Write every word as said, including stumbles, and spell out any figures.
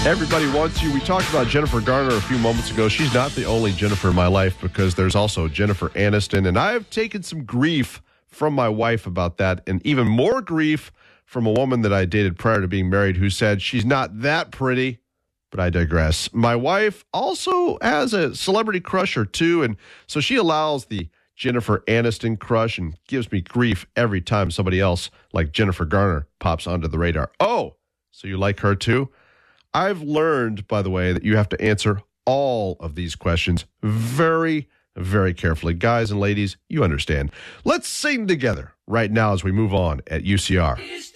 Everybody Wants You. We talked about Jennifer Garner a few moments ago. She's not the only Jennifer in my life because there's also Jennifer Aniston, and I have taken some grief from my wife about that, and even more grief from a woman that I dated prior to being married who said she's not that pretty, but I digress. My wife also has a celebrity crush or two, and so she allows the Jennifer Aniston crush and gives me grief every time somebody else like Jennifer Garner pops onto the radar. Oh, so you like her too? I've learned, by the way, that you have to answer all of these questions very, very carefully. Guys and ladies, you understand. Let's sing together right now as we move on at U C R. It's